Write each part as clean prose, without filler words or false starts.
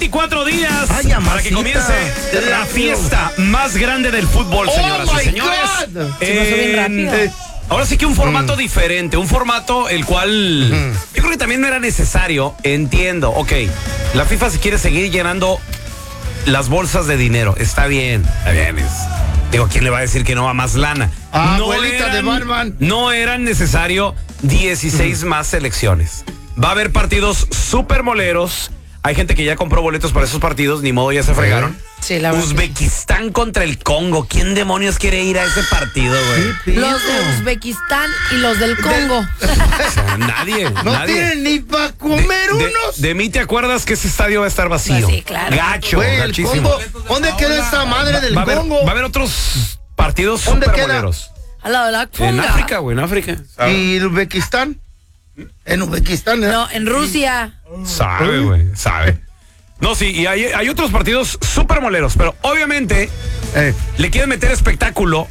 24 días Ay, para que comience la fiesta más grande del fútbol, señoras y señores. Se pasó bien rápido. Ahora sí que un formato diferente, un formato el cual yo creo que también no era necesario, entiendo. Ok, la FIFA se quiere seguir llenando las bolsas de dinero, está bien. Digo, ¿quién le va a decir que no va más lana? Abuelita de Batman. No eran necesario 16 más selecciones. Va a haber partidos súper moleros. Hay gente que ya compró boletos para esos partidos, ni modo, ya se fregaron. Sí, la verdad. Uzbekistán contra el Congo. ¿Quién demonios quiere ir a ese partido, güey? Los de Uzbekistán y los del Congo. O sea, nadie. No tienen ni para comer unos. De mí te acuerdas que ese estadio va a estar vacío. Pues sí, claro. Gacho, Güey, el gachísimo. Congo, ¿dónde queda esa madre del Congo? Va a haber otros partidos ¿Dónde súper queda? moleros. Al lado de la En Conga. África, güey, en África. ¿Y Uzbekistán? En Uzbekistán, ¿eh? No, en Rusia. Sabe, güey, sabe. No, sí, y hay otros partidos súper moleros, pero obviamente le quieren meter espectáculo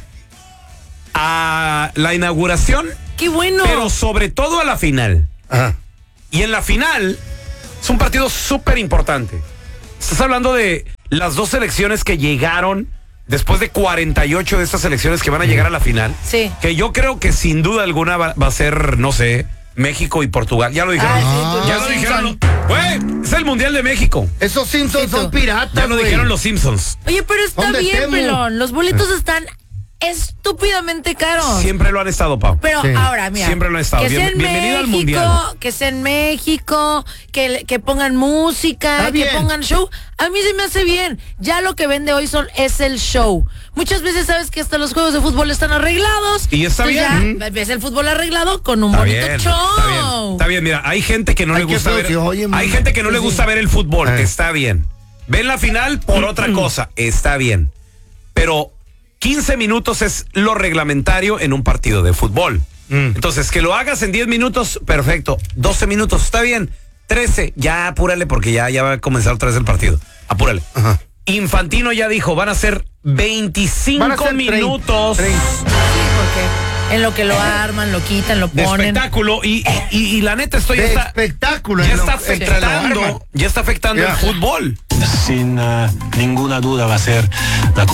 a la inauguración, ¡Qué bueno! pero sobre todo a la final. Ajá. Y en la final es un partido súper importante. Estás hablando de las dos selecciones que llegaron después de 48 de estas selecciones que van a llegar a la final. Sí. Que yo creo que sin duda alguna va a ser, no sé, México y Portugal. Ya lo dijeron. Ah, sí, Ya los lo dijeron. Simpson. Güey, es el Mundial de México. Esos Simpsons Sí, tú. son piratas, Ya lo güey. dijeron los Simpsons. Oye, pero está ¿Dónde bien, temo? pelón. Los boletos están estúpidamente caros. Siempre lo han estado, Pau. Pero Sí. ahora, mira, Siempre lo han estado. que sea en Bienvenido al México, Mundial. que sea en México, que pongan música, Está que bien. pongan show. A mí se me hace bien. Ya lo que vende hoy es el show. Muchas veces sabes que hasta los juegos de fútbol están arreglados. Y está Entonces bien. Ya ves el fútbol arreglado con un Está bonito bien, show. está bien. Está bien, mira, hay gente que no Ay, le qué gusta feo ver. se oye, Hay man. gente que no le Sí, gusta sí. ver el fútbol, Ah. está bien. Ven la final por otra cosa, está bien. Pero 15 minutos es lo reglamentario en un partido de fútbol. Entonces, que lo hagas en 10 minutos, perfecto. 12 minutos, está bien. 13, ya apúrale porque ya va a comenzar otra vez el partido. Apúrale. Ajá. Infantino ya dijo, van a ser 25 Van a ser minutos trein- Sí, porque en lo que lo arman, lo quitan, lo de ponen. espectáculo y la neta esto ya de está, espectáculo. ya en lo- está entre lo arman. afectando, ya está afectando Ya. el fútbol. Sin ninguna duda va a ser la